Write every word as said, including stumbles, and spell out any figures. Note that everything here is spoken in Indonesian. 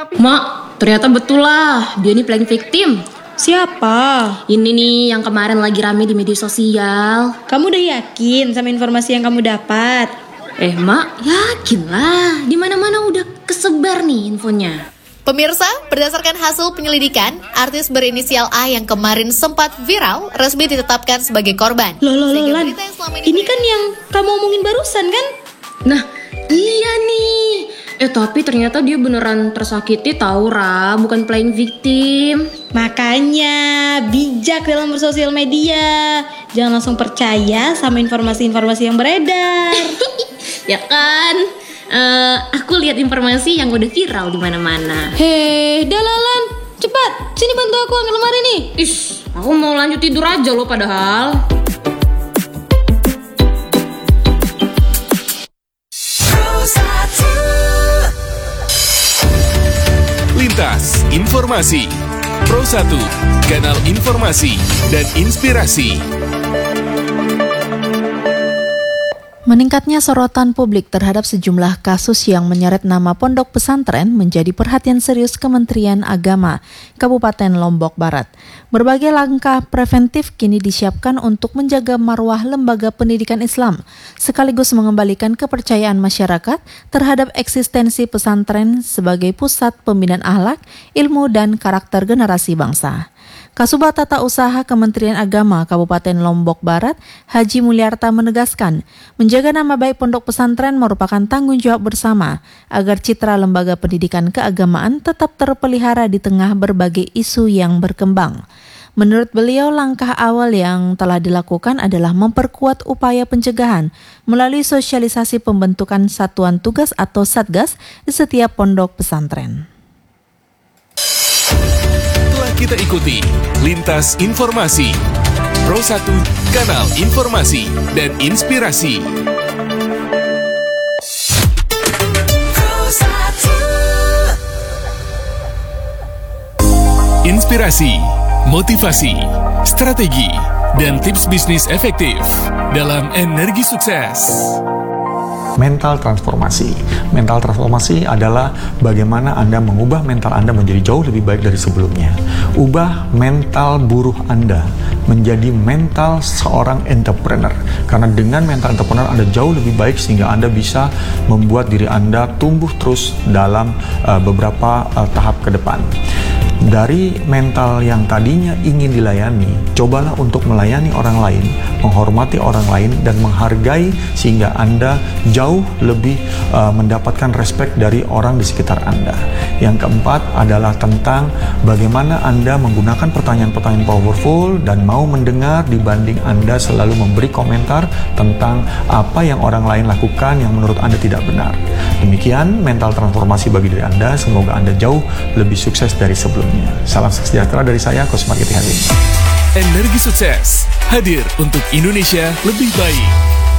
Mak, ternyata betul lah, dia nih playing victim. Siapa? Ini nih yang kemarin lagi rame di media sosial. Kamu udah yakin sama informasi yang kamu dapat? Eh mak, yakin lah, di mana-mana udah kesebar nih infonya. Pemirsa, berdasarkan hasil penyelidikan, artis berinisial A yang kemarin sempat viral resmi ditetapkan sebagai korban. Loh, loh, loh, Lan. Ini kan yang kamu omongin barusan kan? Nah, iya nih. Eh tapi ternyata dia beneran tersakiti tahu Ra, bukan playing victim. Makanya bijak dalam bersosial media. Jangan langsung percaya sama informasi-informasi yang beredar. Ya kan? Uh, aku lihat informasi yang udah viral di mana-mana. Hei, Dalalan, cepat, sini bantu aku angkat lemari nih. Ish, aku mau lanjut tidur aja loh padahal. Lintas Informasi Pro satu, kanal informasi dan inspirasi. Meningkatnya sorotan publik terhadap sejumlah kasus yang menyeret nama pondok pesantren menjadi perhatian serius Kementerian Agama Kabupaten Lombok Barat. Berbagai langkah preventif kini disiapkan untuk menjaga marwah lembaga pendidikan Islam, sekaligus mengembalikan kepercayaan masyarakat terhadap eksistensi pesantren sebagai pusat pembinaan akhlak, ilmu, dan karakter generasi bangsa. Kasubag Tata Usaha Kementerian Agama Kabupaten Lombok Barat, Haji Mulyarta menegaskan, menjaga nama baik pondok pesantren merupakan tanggung jawab bersama agar citra lembaga pendidikan keagamaan tetap terpelihara di tengah berbagai isu yang berkembang. Menurut beliau, langkah awal yang telah dilakukan adalah memperkuat upaya pencegahan melalui sosialisasi pembentukan satuan tugas atau satgas di setiap pondok pesantren. Kita ikuti Lintas Informasi Pro satu, kanal informasi dan inspirasi. Inspirasi, motivasi, strategi, dan tips bisnis efektif dalam Energi Sukses. Mental transformasi. Mental transformasi adalah bagaimana Anda mengubah mental Anda menjadi jauh lebih baik dari sebelumnya. Ubah mental buruh Anda menjadi mental seorang entrepreneur. Karena dengan mental entrepreneur Anda jauh lebih baik sehingga Anda bisa membuat diri Anda tumbuh terus dalam uh, beberapa uh, tahap ke depan. Dari mental yang tadinya ingin dilayani, cobalah untuk melayani orang lain, menghormati orang lain, dan menghargai sehingga Anda jauh lebih uh, mendapatkan respect dari orang di sekitar Anda. Yang keempat adalah tentang bagaimana Anda menggunakan pertanyaan-pertanyaan powerful dan mau mendengar dibanding Anda selalu memberi komentar tentang apa yang orang lain lakukan yang menurut Anda tidak benar. Demikian mental transformasi bagi diri Anda, semoga Anda jauh lebih sukses dari sebelumnya. Salam sejahtera dari saya, Coach Marketing Herwin. Energi Sukses hadir untuk Indonesia lebih baik.